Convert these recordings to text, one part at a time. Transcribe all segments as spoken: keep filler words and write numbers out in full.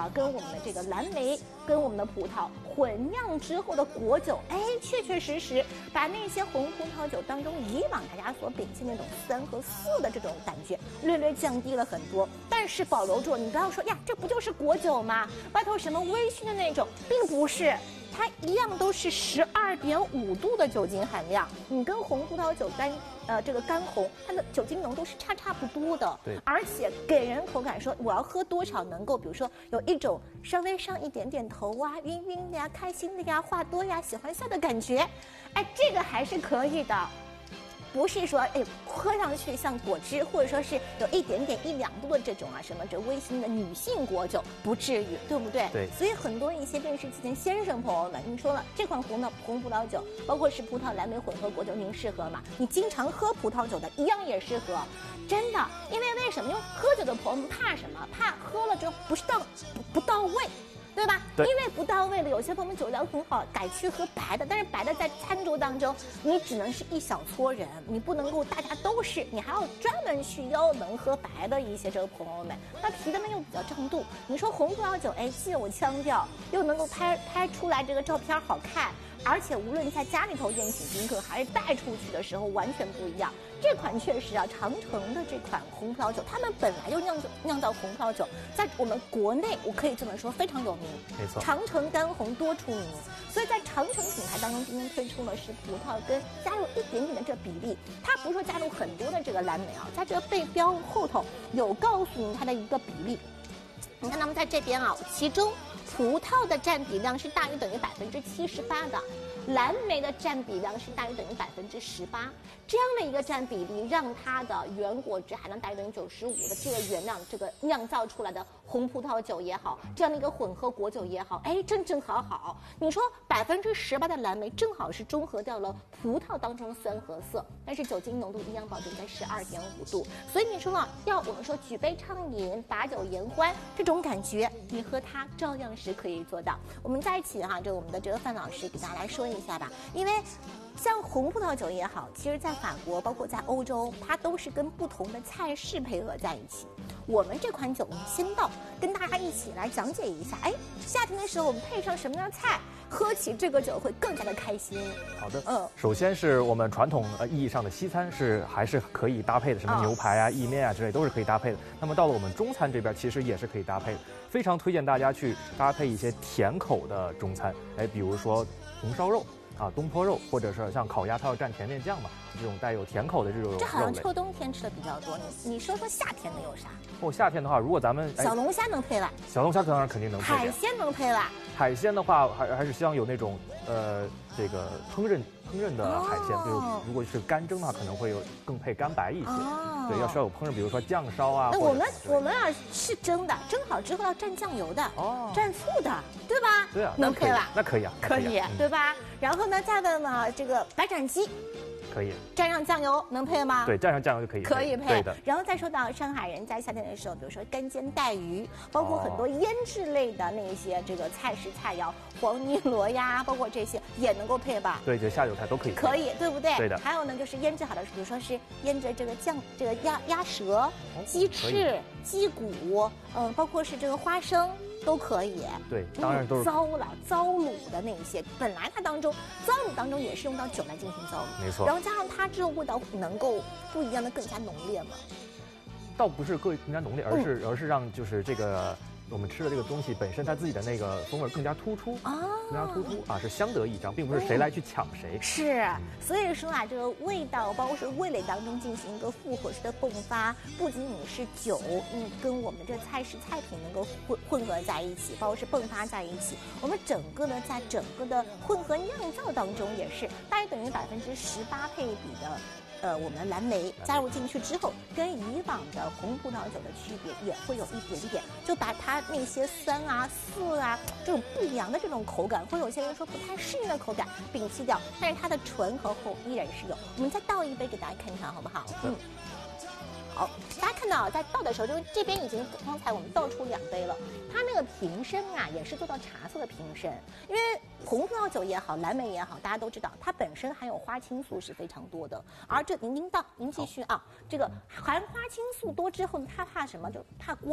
啊，跟我们的这个蓝莓跟我们的葡萄混酿之后的果酒，哎，确确实实把那些红葡萄酒当中以往大家所秉性那种酸和涩的这种感觉略略降低了很多，但是保留住。你不要说呀，这不就是果酒吗？外头什么微醺的那种，并不是。它一样都是十二点五度的酒精含量，你跟红葡萄酒干呃这个干红，它的酒精浓度是差差不多的。 对， 而且给人口感说我要喝多少能够，比如说有一种稍微上一点点头啊，晕晕的呀，开心的呀，话多呀，喜欢笑的感觉，哎，这个还是可以的。不是说哎喝上去像果汁，或者说是有一点点一两度的这种啊什么这微醺的女性果酒，不至于，对不对？ 对。 所以很多一些电视机前先生朋友们，你说了这款红的红葡萄酒，包括是葡萄蓝莓混合果酒，您适合吗？你经常喝葡萄酒的一样也适合，真的。因为为什么？因为喝酒的朋友们怕什么？怕喝了之后不是到不不到位。对吧？ 对， 因为不到位的，有些朋友们酒量很好，改去喝白的，但是白的在餐桌当中，你只能是一小撮人，你不能够大家都是，你还要专门去邀能喝白的一些这个朋友们，那提的呢又比较正度。你说红葡萄酒，哎，既有腔调，又能够拍拍出来这个照片好看。而且无论在家里头宴请宾客，还是带出去的时候，完全不一样。这款确实啊，长城的这款红葡萄酒，他们本来就酿造酿造红葡萄酒，在我们国内我可以这么说非常有名。 没错， 长城干红多出名，所以在长城品牌当中，今天推出的是葡萄跟加入一点点的这比例，它不是说加入很多的这个蓝莓啊，在这个背标后头有告诉你它的一个比例。你看他们在这边啊，其中葡萄的占比量是大于等于百分之七十八的，蓝莓的占比量是大于等于百分之十八，这样的一个占比例，让它的原果汁含量大于等于九十五的这个原料，这个酿造出来的红葡萄酒也好，这样的一个混合果酒也好，哎，正正好好。你说百分之十八的蓝莓正好是中和掉了葡萄当中的酸和涩，但是酒精浓度一样保证在十二点五度，所以你说啊，要我们说举杯畅饮、把酒言欢这种感觉，你喝它照样是可以做到。我们在一起哈、啊，这我们的这个范老师给大家来说一下吧，因为像红葡萄酒也好，其实在法国包括在欧洲，它都是跟不同的菜式配合在一起。我们这款酒呢，先到跟大家一起来讲解一下，哎，夏天的时候我们配上什么样的菜，喝起这个酒会更加的开心。 好的， 嗯， 首先是我们传统呃意义上的西餐是还是可以搭配的，什么牛排啊、意面啊之类都是可以搭配的。那么到了我们中餐这边，其实也是可以搭配的，非常推荐大家去搭配一些甜口的中餐，哎，比如说红烧肉。啊，东坡肉，或者是像烤鸭，它要蘸甜面酱嘛，这种带有甜口的这种肉类。 这好像秋冬天吃的比较多，你你说说夏天的有啥？ 哦，夏天的话，如果咱们、哎、 小龙虾能配吧？ 小龙虾当然肯定能配。 海鲜能配吧？ 海鲜的话，还还是希望有那种呃这个烹饪烹饪的海鲜，比如、哦、如果是干蒸的话，可能会有更配干白一些。哦、对，要需要有烹饪，比如说酱烧啊。 那我们我们啊是蒸的，蒸好之后要蘸酱油的，哦，蘸醋的，对吧？ 对啊， 能配吧？ 那可以啊， 可以， 啊、 对吧？嗯、然后呢，再问呢这个白斩鸡。 可以蘸上酱油能配吗？ 对，蘸上酱油就可以。 可以配。 对的。 然后再说到上海人在夏天的时候，比如说干煎带鱼，包括很多腌制类的那些这个菜式菜肴，黄泥螺呀，包括这些也能够配吧？ 对，这下酒菜都可以。 可以，对不对？ 对的。 还有呢，就是腌制好的，比如说是腌制这个酱，这个鸭鸭舌、鸡翅、鸡骨，嗯，包括是这个花生。都可以， 对，当然都是糟了、糟卤的那些，本来它当中糟卤当中也是用到酒来进行糟卤， 没错。 然后加上它之后味道能够不一样的更加浓烈嘛？ 倒不是更加浓烈，而是、嗯、而是让就是这个我们吃的这个东西本身它自己的那个风味更加突出啊，更加突出啊，是相得益彰，并不是谁来去抢谁。 嗯、是，嗯、所以说啊，这个味道包括是味蕾当中进行一个复合式的迸发，不仅仅是酒，嗯，跟我们这菜式菜品能够混混合在一起，包括是迸发在一起，我们整个呢，在整个的混合酿造当中也是大约等于百分之十八配比的。呃，我们的蓝莓加入进去之后，跟以往的红葡萄酒的区别也会有一点点，就把它那些酸啊、涩啊这种不良的这种口感，或者有些人说不太适应的口感摒弃掉，但是它的醇和厚依然是有。我们再倒一杯给大家看一看，好不好？嗯。好，大家看到在倒的时候，就是这边已经刚才我们倒出两杯了，它那个瓶身啊也是做到茶色的瓶身，因为红葡萄酒也好，蓝莓也好，大家都知道它本身含有花青素是非常多的，而这您您倒您继续啊，这个含花青素多之后，它怕什么？就怕光。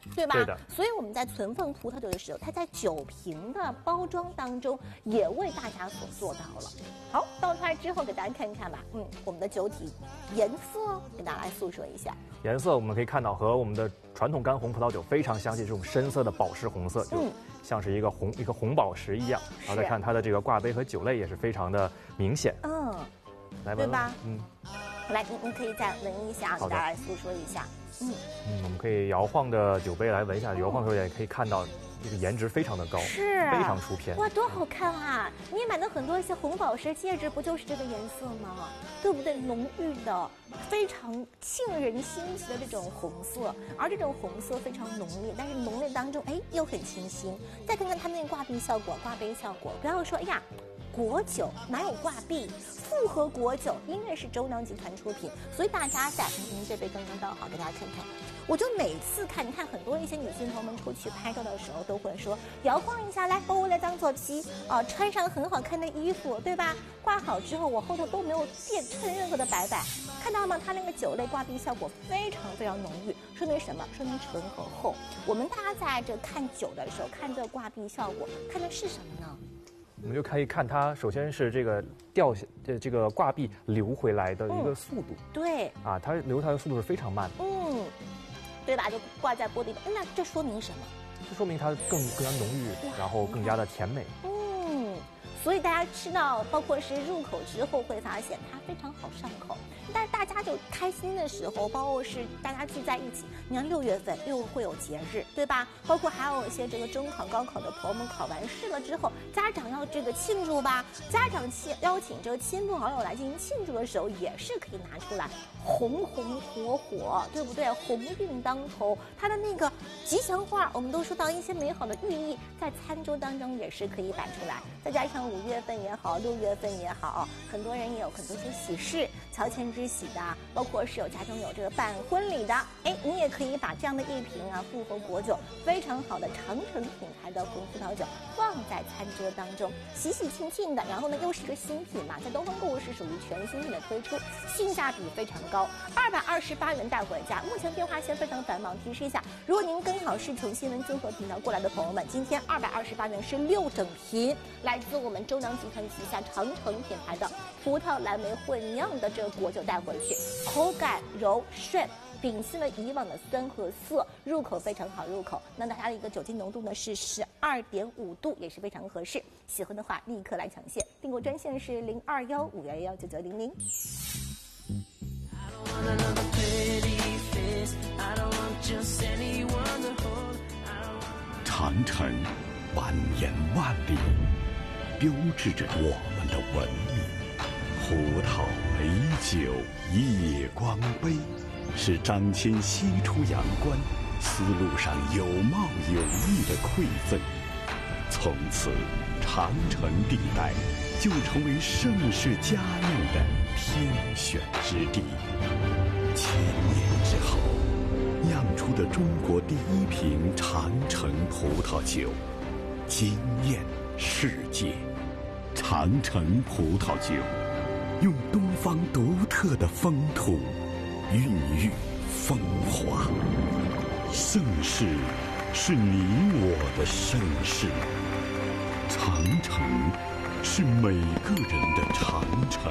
对吧？ 对的。 所以我们在存放葡萄酒的时候，它在酒瓶的包装当中也为大家所做到了。好，倒出来之后给大家看一看吧。嗯，我们的酒体颜色给大家来诉说一下。 颜色我们可以看到和我们的传统干红葡萄酒非常相近，这种深色的宝石红色，就像是一个红、嗯、一个红宝石一样。然后再看它的这个挂杯和酒类也是非常的明显。 嗯， 来闻， 对吧？ 嗯， 来，你你可以再闻一下，给大家来诉说一下。嗯嗯，我们可以摇晃着酒杯来闻一下，摇晃的时候也可以看到这个颜值非常的高， 是非常出片。 哇，多好看啊！你买的很多一些红宝石戒指，不就是这个颜色吗？对不对？浓郁的，非常沁人心脾的这种红色，而这种红色非常浓烈，但是浓烈当中，哎，又很清新。再看看它那个挂壁效果，挂杯效果，不要说，哎呀。果酒哪有挂壁？复合果酒因为是周酿集团出品，所以大家在您这杯刚刚倒好，给大家看看。我就每次看，你看很多一些女性朋友们出去拍照的时候，都会说摇晃一下，来帮我来当做 P 啊、呃，穿上很好看的衣服，对吧？挂好之后，我后头都没有垫衬任何的摆摆，看到吗？它那个酒类挂壁效果非常非常浓郁，说明什么？说明醇和厚。我们大家在这看酒的时候，看这挂壁效果，看的是什么呢？ 我们就可以看它，首先是这个掉下这这个挂壁流回来的一个速度， 嗯、对， 啊，它流下来的速度是非常慢的， 嗯，对吧？就挂在玻璃杯，那这说明什么？ 这说明它更更加浓郁，然后更加的甜美。 嗯，所以大家吃到，包括是入口之后，会发现它非常好上口。但是大家就开心的时候，包括是大家聚在一起，你看六月份又会有节日，对吧？包括还有一些这个中考、高考的朋友们考完试了之后，家长要这个庆祝吧，家长请邀请这个亲朋好友来进行庆祝的时候，也是可以拿出来，红红火火，对不对？鸿运当头，它的那个吉祥话，我们都说到一些美好的寓意，在餐桌当中也是可以摆出来。再加上五月份也好，六月份也好，很多人也有很多些喜事、乔迁之喜的，包括是有家中有这个办婚礼的，哎，你也可以把这样的一瓶啊复合果酒，非常好的长城品牌的红葡萄酒放在餐桌当中，喜喜庆庆的。然后呢，又是个新品嘛，在东方购物是属于全新品的推出，性价比非常高，二百二十八元带回家。目前电话线非常繁忙，提示一下，如果您刚好是从新闻综合频道过来的朋友们，今天二百二十八元是六整瓶，来自我们周酿集团旗下长城品牌的葡萄蓝莓混酿的这个果酒带回去，口感柔顺，摒弃了以往的酸和涩，入口非常好入口。那它的一个酒精浓度呢是十二点五度，也是非常合适。喜欢的话立刻来抢线，订购专线是零二幺五幺幺九九零零。 长城万言万里，标志着我们的文明。葡萄美酒夜光杯，是张骞西出阳关，丝路上有貌有意的馈赠。从此，长城地带就成为盛世佳酿的天选之地。千年之后，酿出的中国第一瓶长城葡萄酒，惊艳世界。长城葡萄酒，用东方独特的风土，孕育风华。盛世是你我的盛世，长城是每个人的长城。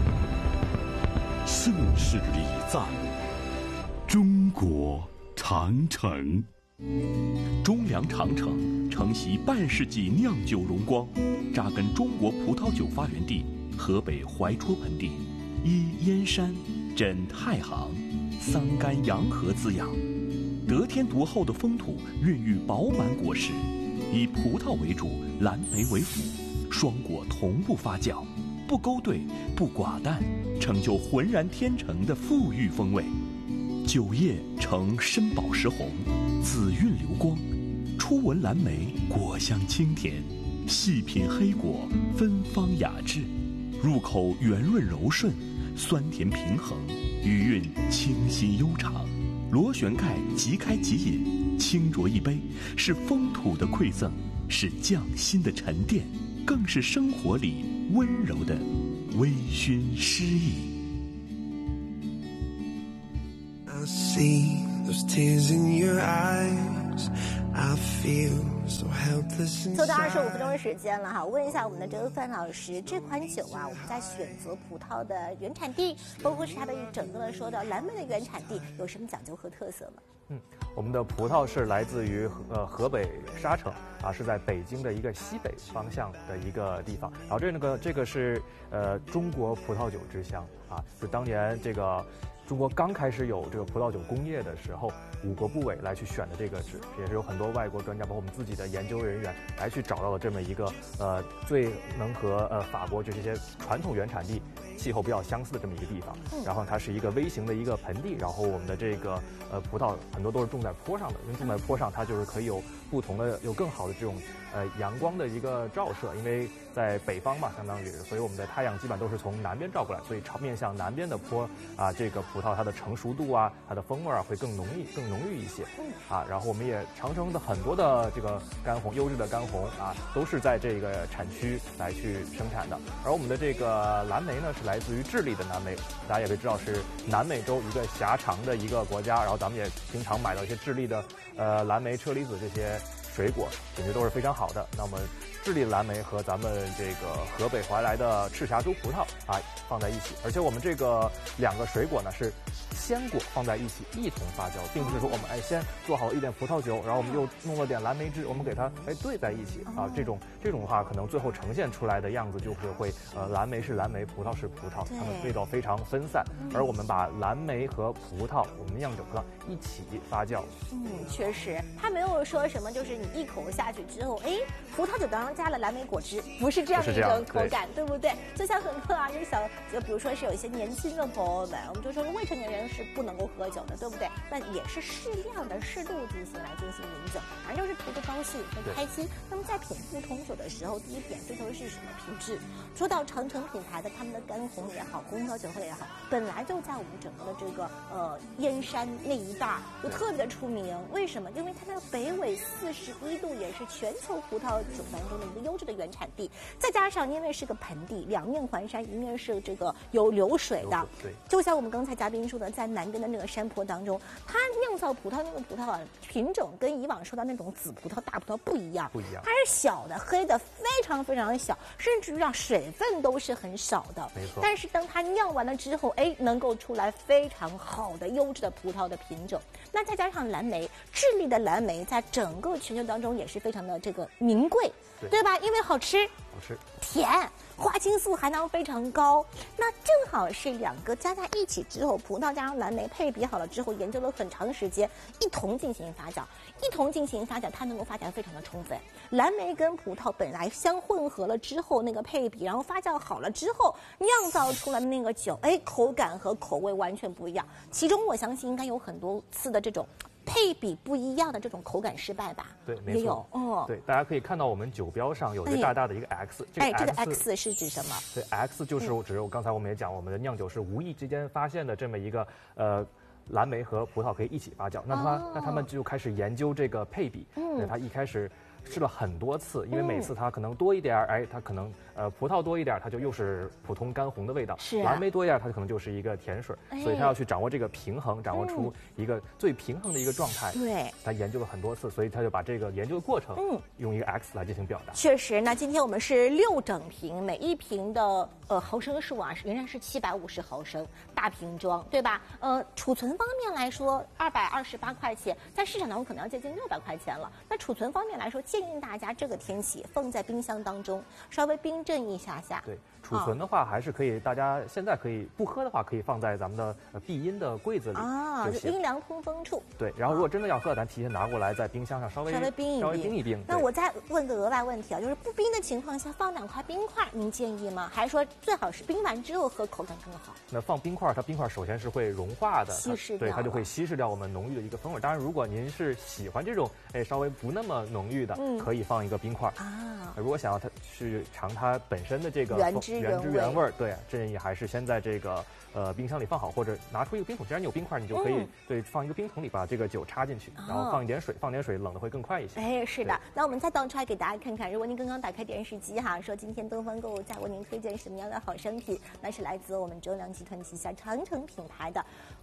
盛世礼赞，中国长城。 中粮长城承袭半世纪酿酒荣光，扎根中国葡萄酒发源地河北怀戳盆地，依燕山、枕太行、桑干洋河滋养，得天独厚的风土孕育饱满果实，以葡萄为主，蓝莓为辅，双果同步发酵，不勾兑，不寡淡，成就浑然天成的馥郁风味。酒液呈深宝石红，紫韵流光，初闻蓝莓，果香清甜，细品黑果，芬芳雅致，入口圆润柔顺，酸甜平衡，余韵清新悠长。螺旋盖即开即饮，轻酌一杯，是风土的馈赠，是匠心的沉淀，更是生活里温柔的微醺诗意。 I see those tears in your eyes. 凑到二十五分钟的时间了哈，问一下我们的这个范老师，这款酒啊，我们在选择葡萄的原产地，包括是它的整个的说到蓝莓的原产地，有什么讲究和特色吗？ 嗯，我们的葡萄是来自于呃河北沙城啊，是在北京的一个西北方向的一个地方。然后这个这个是呃中国葡萄酒之乡啊，就当年这个中国刚开始有这个葡萄酒工业的时候，五国部委来去选的这个址，也是有很多外国专家，包括我们自己的研究人员来去找到了这么一个呃最能和呃法国就这些传统原产地气候比较相似的这么一个地方。然后它是一个微型的一个盆地，然后我们的这个呃葡萄很多都是种在坡上的，因为种在坡上它就是可以有不同的有更好的这种呃阳光的一个照射，因为在北方嘛，相当于，所以我们的太阳基本上都是从南边照过来，所以朝面向南边的坡啊，这个葡萄它的成熟度啊，它的风味啊会更浓郁更浓郁一些啊。然后我们也长城的很多的这个干红优质的干红啊，都是在这个产区来去生产的。而我们的这个蓝莓呢，是来自于智利的蓝莓，大家也会知道是南美洲一个狭长的一个国家，然后咱们也经常买到一些智利的呃蓝莓、车厘子这些水果，品质都是非常好的。那么智利的蓝莓和咱们这个河北怀来的赤霞珠葡萄啊放在一起，而且我们这个两个水果呢是鲜果放在一起一同发酵，并不是说我们哎先做好一点葡萄酒，然后我们又弄了点蓝莓汁，我们给它哎兑在一起啊，这种这种的话可能最后呈现出来的样子就是会呃蓝莓是蓝莓，葡萄是葡萄，它们味道非常分散，而我们把蓝莓和葡萄我们酿酒葡萄一起发酵。 嗯，确实，它没有说什么就是你一口下去之后，哎，葡萄酒当中加了蓝莓果汁，不是这样的一种口感，对不对？就像很多啊，就是小，就比如说是有一些年轻的朋友们，我们就说未成年人是不能够喝酒的，对不对？那也是适量的、适度进行来进行饮酒，反正就是图个高兴和开心。那么在品不同酒的时候，第一点追求的是什么？品质。说到长城品牌的他们的干红也好，红烧酒会也好，本来就在我们整个的这个呃燕山那一带就特别的出名。为什么？因为它的北纬四十一度也是全球葡萄酒当中的一个优质的原产地，再加上因为是个盆地，两面环山，一面是这个有流水的， 对， 就像我们刚才嘉宾说的，在南边的那个山坡当中，它酿造葡萄那个葡萄啊，品种跟以往说到那种紫葡萄、大葡萄不一样， 不一样， 它是小的、黑的，非常非常的小，甚至于啊水分都是很少的， 没错。 但是当它酿完了之后，哎，能够出来非常好的优质的葡萄的品种。那再加上蓝莓，智利的蓝莓在整个全球当中也是非常的这个名贵， 对, 对吧？因为好吃， 好吃， 甜，花青素含量非常高。那正好是两个加在一起之后，葡萄加上蓝莓配比好了之后，研究了很长时间，一同进行发酵，一同进行发酵，它能够发酵非常的充分。蓝莓跟葡萄本来相混合了之后，那个配比，然后发酵好了之后，酿造出来的那个酒，哎，口感和口味完全不一样。其中我相信应该有很多次的这种配比不一样的这种口感失败吧？ 对，没错， 也有哦。 对，大家可以看到我们酒标上有一个大大的一个 X，、 哎、 这个 X, 哎，这个 X 是指什么？ 对 ，X 就是只有刚才我们也讲，我们的酿酒是无意之间发现的这么一个呃。蓝莓和葡萄可以一起发酵，那他、哦、那他们就开始研究这个配比。嗯，他一开始试了很多次，因为每次它可能多一点，哎，它可能呃葡萄多一点，它就又是普通干红的味道； 是、啊、 蓝莓多一点，它可能就是一个甜水。哎、所以他要去掌握这个平衡，掌握出一个最平衡的一个状态。 对、嗯， 他研究了很多次，所以他就把这个研究的过程，嗯，用一个 X 来进行表达。 确实，那今天我们是六整瓶，每一瓶的呃毫升数啊仍然是七百五十毫升，大瓶装，对吧？呃，储存方面来说，二百二十八块钱，在市场当中可能要接近六百块钱了。那储存方面来说，建议大家这个天气放在冰箱当中，稍微冰镇一下下。 对，储存的话还是可以，大家现在可以不喝的话，可以放在咱们的呃避阴的柜子里啊，就阴凉通风处。 对，然后如果真的要喝，咱提前拿过来，在冰箱上稍微稍微冰一冰， 稍微冰一冰。 那我再问个额外问题啊，就是不冰的情况下放两块冰块，您建议吗？还是说最好是冰完之后喝口感更好？ 那放冰块，它冰块首先是会融化的， 稀释掉， 对，它就会稀释掉我们浓郁的一个风味。当然，如果您是喜欢这种哎稍微不那么浓郁的，嗯、可以放一个冰块啊。如果想要它去尝它本身的这个原汁原汁原味，对，建议还是先在这个呃冰箱里放好，或者拿出一个冰桶。既然你有冰块，你就可以、嗯、对放一个冰桶里把这个酒插进去，然后放一点水，放点水冷的会更快一些。 哎，是的。那我们再倒出来给大家看看，如果您刚刚打开电视机哈，说今天东方购物在为您推荐什么样的好商品，那是来自我们周良集团旗下长城品牌的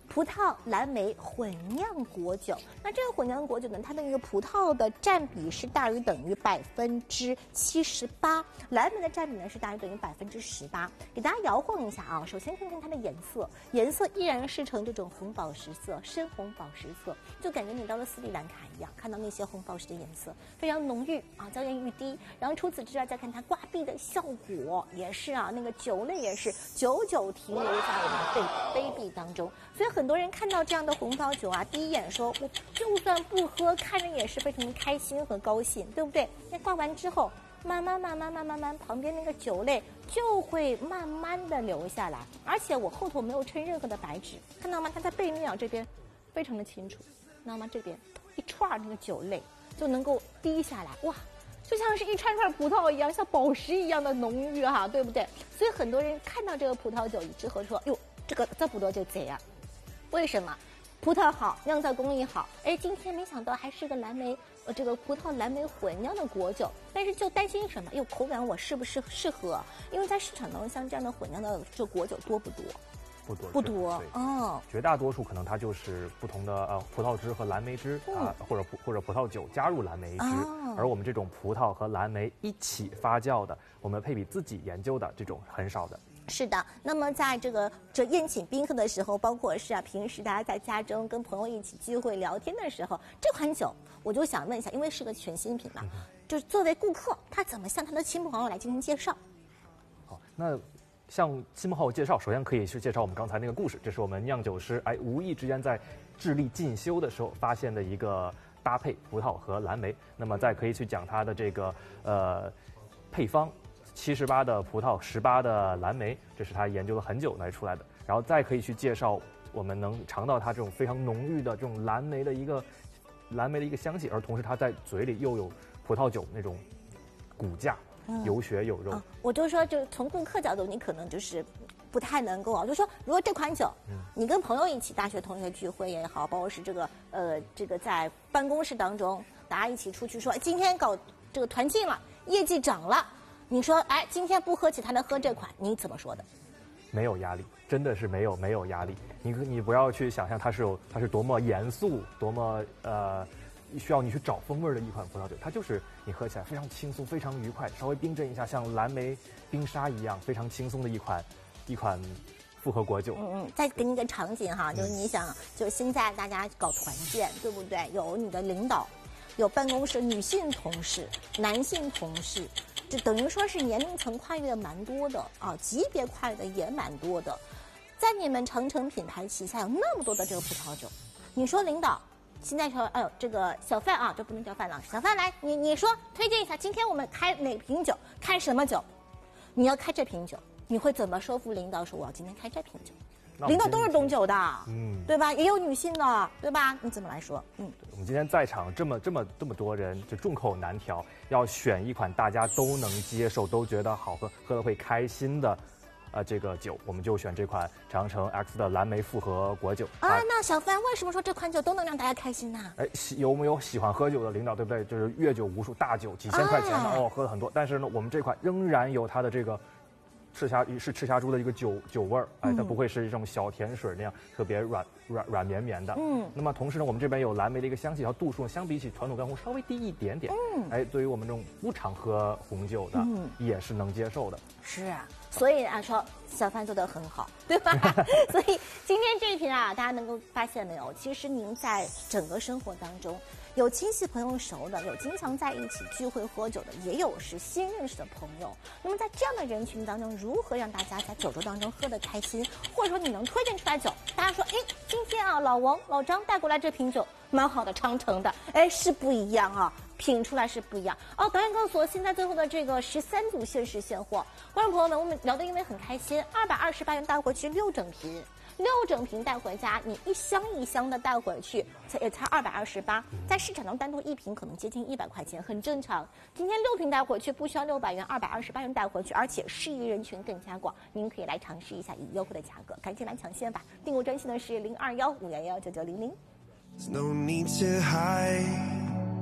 葡萄蓝莓混酿果酒。那这个混酿果酒呢，它的一个葡萄的占比是大于等于百分之七十八，蓝莓的占比呢是大于等于百分之十八。给大家摇晃一下啊，首先看看它的颜色，颜色依然是呈这种红宝石色、深红宝石色，就感觉你到了斯里兰卡一样，看到那些红宝石的颜色非常浓郁啊，娇艳欲滴。然后除此之外，再看它挂壁的效果也是啊，那个酒类也是久久停留在我们的杯杯壁当中。所以很多人看到这样的红桃酒啊，第一眼说我就算不喝，看着也是非常的开心和高兴，对不对？那挂完之后，慢慢慢慢慢慢慢，旁边那个酒类就会慢慢的流下来。而且我后头没有衬任何的白纸，看到吗？它在背面啊这边非常的清楚，知道吗？这边一串那个酒类就能够滴下来，哇！就像是一串串葡萄一样，像宝石一样的浓郁哈、啊，对不对？所以很多人看到这个葡萄酒之后说，哟，这个这葡萄酒怎样？为什么？葡萄好，酿造工艺好。哎，今天没想到还是个蓝莓，呃，这个葡萄蓝莓混酿的果酒。但是就担心什么？哟，口感我适不适适合？因为在市场当中，像这样的混酿的这果酒多不多？ 不多， 不多哦。 绝大多数可能它就是不同的呃葡萄汁和蓝莓汁啊、嗯，或者或者葡萄酒加入蓝莓汁、哦，而我们这种葡萄和蓝莓一起发酵的，我们配比自己研究的这种很少的。 是的，那么在这个这宴请宾客的时候，包括是啊平时大家在家中跟朋友一起聚会聊天的时候，这款酒我就想问一下，因为是个全新品嘛，嗯、就是作为顾客，他怎么向他的亲朋好友来进行介绍？ 好，那。向亲朋好友介绍，首先可以是介绍我们刚才那个故事，这是我们酿酒师哎无意之间在智利进修的时候发现的一个搭配葡萄和蓝莓。那么再可以去讲它的这个呃配方，七十八的葡萄，十八的蓝莓，这是他研究了很久来出来的。然后再可以去介绍我们能尝到它这种非常浓郁的这种蓝莓的一个蓝莓的一个香气，而同时它在嘴里又有葡萄酒那种骨架。嗯、有血有肉、嗯， 我就说，就从顾客角度，你可能就是不太能够啊。就说，如果这款酒，嗯、你跟朋友一起，大学同学聚会也好，包括是这个呃，这个在办公室当中，大家一起出去说，今天搞这个团进了，业绩涨了，你说，哎，今天不喝起，他能喝这款，你怎么说的？ 没有压力，真的是没有没有压力。你你不要去想象它是有它是多么严肃，多么呃。需要你去找风味的一款葡萄酒，它就是你喝起来非常轻松、非常愉快，稍微冰镇一下，像蓝莓冰沙一样，非常轻松的一款一款复合果酒。 嗯嗯，再给你一个场景哈，就是你想，就是现在大家搞团建，对不对？有你的领导，有办公室女性同事、男性同事，就等于说是年龄层跨越的蛮多的啊，级别跨越的也蛮多的。在你们长城品牌旗下有那么多的这个葡萄酒，你说领导。现在说，哎呦，这个小范啊，这不能叫范了。小范来，你你说推荐一下，今天我们开哪瓶酒？开什么酒？你要开这瓶酒，你会怎么说服领导说我要今天开这瓶酒？领导都是懂酒的，嗯，对吧？也有女性的，对吧？你怎么来说？嗯， 我们今天在场这么这么这么多人，就众口难调，要选一款大家都能接受、都觉得好喝、喝了会开心的。呃，这个酒我们就选这款长城 X 的蓝莓复合果酒啊。那小范为什么说这款酒都能让大家开心呢？ 哎，有没有喜欢喝酒的领导，对不对？就是阅酒无数，大酒几千块钱的、啊、哦，喝了很多。但是呢，我们这款仍然有它的这个赤霞是赤霞珠的一个酒酒味儿，哎，它不会是这种小甜水那样特别软软软绵绵的。嗯。那么同时呢，我们这边有蓝莓的一个香气，然后度数相比起传统干红稍微低一点点。嗯。哎，对于我们这种不常喝红酒的，嗯，也是能接受的。 是啊。所以啊，说小范做得很好，对吧？所以今天这一瓶啊，大家能够发现没有？其实您在整个生活当中，有亲戚朋友熟的，有经常在一起聚会喝酒的，也有是新认识的朋友。那么在这样的人群当中，如何让大家在酒桌当中喝得开心？或者说你能推荐出来酒，大家说，哎，今天啊，老王、老张带过来这瓶酒蛮好的，长城的，哎，是不一样啊。品出来是不一样哦。导演告诉我，现在最后的这个十三组限时现货，观众朋友们，我们聊得因为很开心，二百二十八元带回去六整瓶，六整瓶带回家，你一箱一箱的带回去，才也才二百二十八，在市场上单独一瓶可能接近一百块钱，很正常。今天六瓶带回去不需要六百元，二百二十八元带回去，而且适宜人群更加广，您可以来尝试一下以优惠的价格，赶紧来抢先吧！订购专线的是零二幺五幺幺九九零零。No need to hide.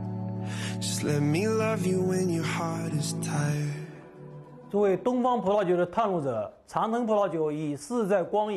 Just let me love you when your heart is tired. 作为东方葡萄酒的探路者，长城葡萄酒以世在光影、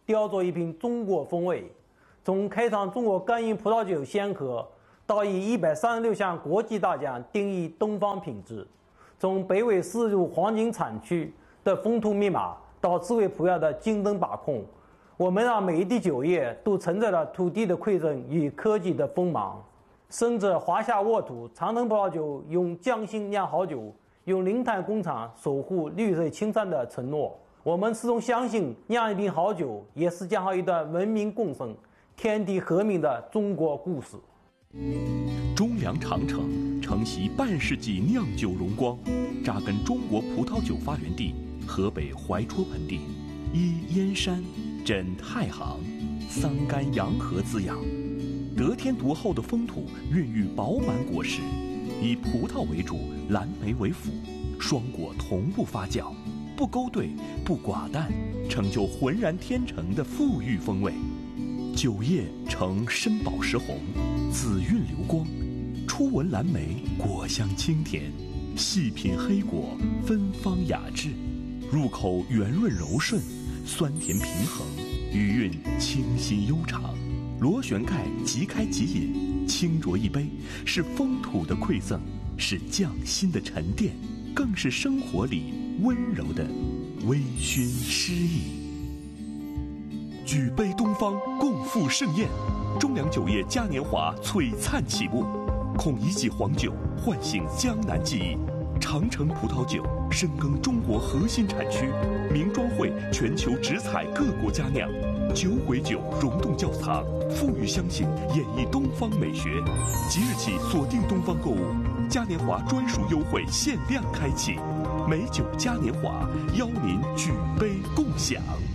雕琢一瓶中国风味。从开创中国干邑葡萄酒先河，到以一百三十六项国际大奖定义东方品质，从北纬四入黄金产区的风土密码，到智慧葡萄的精灯把控，我们让每一滴酒液都承载了土地的馈赠与科技的锋芒。生者华夏沃土，长城葡萄酒用匠心酿好酒，用零碳工厂守护绿色青山的承诺。我们始终相信，酿一瓶好酒也是讲好一段文明共生、天地和鸣的中国故事。 中粮长城承袭半世纪酿酒荣光，扎根中国葡萄酒发源地河北怀戳盆地，依燕山、枕太行、桑干洋河滋养，得天独厚的风土孕育饱满果实，以葡萄为主，蓝莓为辅，双果同步发酵，不勾兑，不寡淡，成就浑然天成的馥郁风味。酒液呈深宝石红，紫韵流光，初闻蓝莓，果香清甜，细品黑果，芬芳雅致，入口圆润柔顺，酸甜平衡，余韵清新悠长。螺旋盖即开即饮，轻酌一杯，是风土的馈赠，是匠心的沉淀，更是生活里温柔的微醺诗意。举杯东方，共赴盛宴，中粮酒业嘉年华璀璨启幕，孔乙己黄酒唤醒江南记忆，长城葡萄酒深耕中国核心产区，名庄会全球直采各国佳酿，酒鬼酒溶洞窖藏，馥郁香型演绎东方美学。即日起锁定东方购物，嘉年华专属优惠限量开启，美酒嘉年华邀您举杯共享。